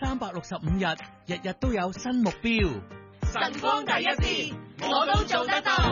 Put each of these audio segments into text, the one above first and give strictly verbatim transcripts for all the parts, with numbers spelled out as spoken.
三百六十五日，日日都有新目標。 晨光第一線，我都做得到。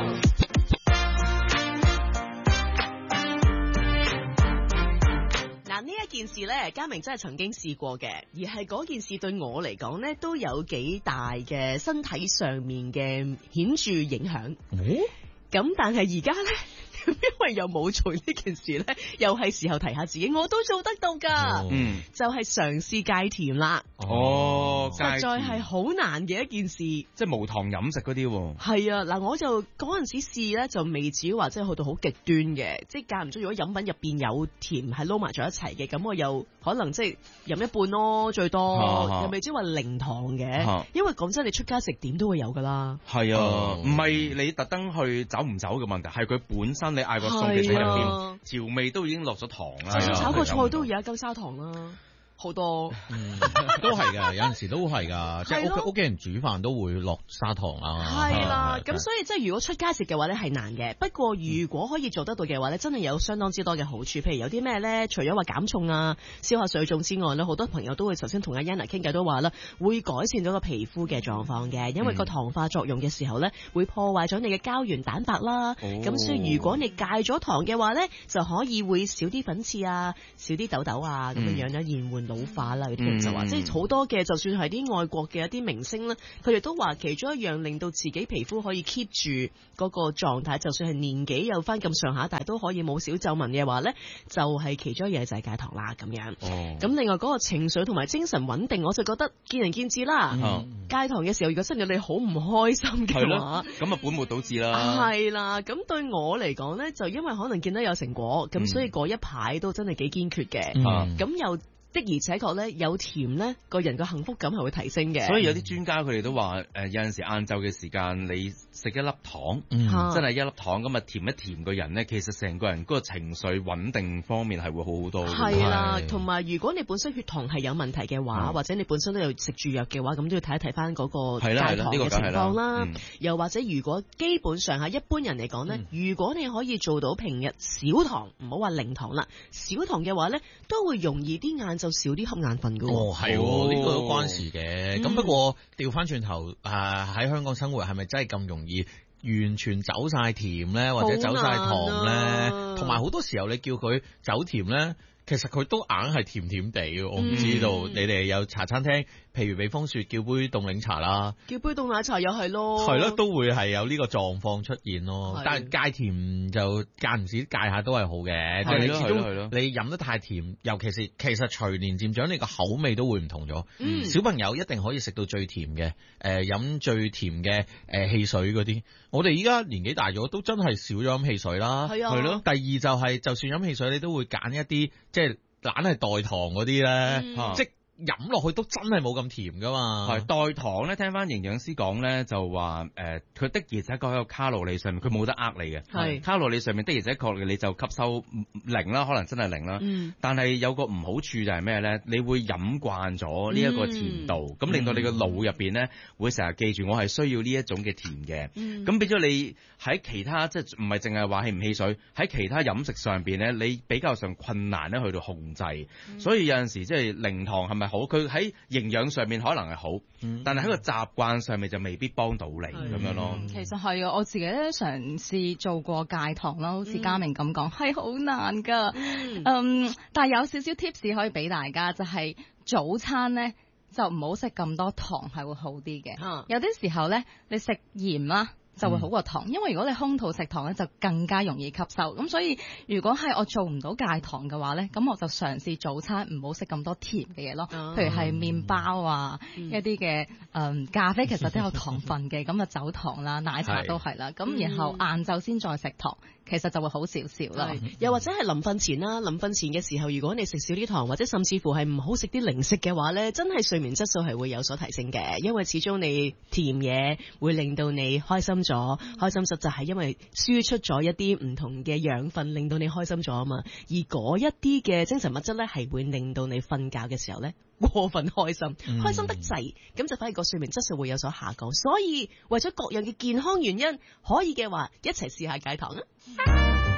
嗱，呢一件事呢，嘉明真係曾經試過嘅，而係嗰件事對我嚟講呢，都有幾大嘅身體上面嘅顯著影響。 哦， 咁但係而家呢，因為又冇做呢件事呢，又係時候提下自己，我都做得到噶。嗯，就係嘗試戒甜啦。 哦， 實在係好難嘅一件事， 即係無糖飲食嗰啲。 係啊，嗱，我就嗰陣時試咧，就未至於話即係去到好極端嘅，即係間唔中如果飲品入邊有甜係撈埋咗一齊嘅，咁我又可能即係飲一半咯，最多、啊、又未至於話零糖嘅、啊，因為講真，你出街食點都會有噶啦。係啊，唔係、嗯、你特登去走唔走嘅問題，係佢本身你嗌個餸其實入邊調味都已經落咗糖啦。 就算炒個菜都有一羹砂糖啦。好多， 嗯、都係噶，有陣時都係噶，即係屋企屋企人煮飯都會落砂糖啊。 係啦，咁所以即係如果出街食嘅話咧係難嘅，不過如果可以做得到嘅話咧，真係有相當之多嘅好處。譬如有啲咩咧，除咗話減重啊、消下水腫之外咧，好多朋友都會頭先同阿 Yana 傾偈都話啦，會改善咗個皮膚嘅狀況嘅，因為個糖化作用嘅時候咧，會破壞咗你嘅膠原蛋白啦。咁、哦、所以如果你戒咗糖嘅話咧，就可以會少啲粉刺啊，少啲痘痘啊咁樣樣咧，延緩老化啦，有啲人就話，即係好多嘅，就算係啲外國嘅一啲明星咧，佢哋都話其中一樣令到自己皮膚可以 keep 住嗰個狀態，就算係年紀有翻咁上下，但係都可以冇小皺紋嘅話咧，就係、是、其中一樣就係戒糖啦咁樣。哦，咁另外嗰個情緒同埋精神穩定，我就覺得見仁見智啦。嗯、戒糖嘅時候，如果真係你好唔開心嘅話， 咁啊本末倒置啦。 係啦，咁對我嚟講咧，就因為可能見到有成果，咁、嗯、所以嗰一排都真係幾堅決嘅。嗯，咁又。的而且確咧，有甜咧，個人個幸福感係會提升嘅。 所以有啲專家佢哋都話，誒、呃、有陣時晏晝嘅時間，你食一粒糖，嗯、真係一粒糖咁啊甜一甜個人咧，其實成個人嗰個情緒穩定方面係會好好多。 係啦，同埋如果你本身血糖係有問題嘅話、嗯，或者你本身都有食住藥嘅話，咁都要睇一睇翻嗰個戒糖嘅情況啦。嗯、又或者如果基本上係一般人嚟講咧、嗯，如果你可以做到平日少糖，唔好話零糖啦，少糖嘅話咧，都會容易啲晏。就少啲瞌眼瞓噶。 哦，係，呢、哦這個都關事嘅。咁、嗯、不過調翻轉頭，誒、呃、喺香港生活係咪真係咁容易完全走晒甜咧，或者走晒糖咧？同埋好多時候你叫佢走甜咧，其實佢都硬係甜甜地嘅。我唔知道、嗯、你哋有茶餐廳。譬如美豐雪叫杯凍檸茶啦， 叫杯凍奶茶又係咯， 係咯，都會係有呢個狀況出現咯。但係戒甜就間唔時戒下都係好嘅，即係你始終你飲得太甜，尤其是其實隨年漸長，你個口味都會唔同咗。嗯，小朋友一定可以食到最甜嘅，誒、呃、飲最甜嘅誒、呃、汽水嗰啲。我哋依家年紀大咗，都真係少咗飲汽水啦。係啊，係咯。第二就係、是、就算飲汽水，你都會揀一啲即係懶係代糖嗰啲咧，即飲落去都真係冇咁甜噶嘛。 係代糖咧，聽翻營養師講咧，就話誒，佢、呃、的而且確喺個卡路里上面，佢冇得呃你嘅。係卡路里上面的而且確你就吸收零啦，可能真係零啦。嗯。但係有個唔好處就係咩咧？你會飲慣咗呢一個甜度，咁、嗯、令到你個腦入邊咧會成日記住我係需要呢一種嘅甜嘅。嗯。咁變咗你喺其他即係唔係淨係話汽唔汽水，喺其他飲食上邊咧，你比較上困難咧去到控制。嗯、所以有陣時即係零糖係咪？好，佢喺營養上面可能係好，嗯、但係喺個習慣上面就未必幫到你咁樣咯。 其實係啊，我自己咧嘗試做過戒糖啦，好似嘉明咁講，係、嗯、好難噶。嗯，嗯但係有少少 tips 可以俾大家，就係、是、早餐咧就唔好食咁多糖，係會好啲嘅、嗯。有啲時候咧，你食鹽啦。就會好過糖，因為如果你空肚食糖咧，就更加容易吸收。咁所以如果係我做唔到戒糖嘅話咧，咁我就嘗試早餐唔好食咁多甜嘅嘢咯，哦、譬如係麵包啊，嗯、一啲嘅誒咖啡其實都有糖分嘅，咁啊走糖啦，奶茶都係啦。咁然後晏晝先再食糖，其實就會好少少啦。 又或者係臨瞓前啦，臨瞓前嘅時候，如果你食少啲糖，或者甚至乎係唔好食啲零食嘅話咧，真係睡眠質素係會有所提升嘅，因為始終你甜嘢會令到你開心咗。咗開心實就係因為輸出咗一啲唔同嘅養分，令到你開心咗啊嘛。而嗰一啲嘅精神物質咧，係會令到你瞓覺嘅時候咧過分開心，嗯、開心得滯，咁就反而個睡眠質素會有所下降。所以為咗各樣嘅健康原因，可以嘅話一齊試下戒糖啊！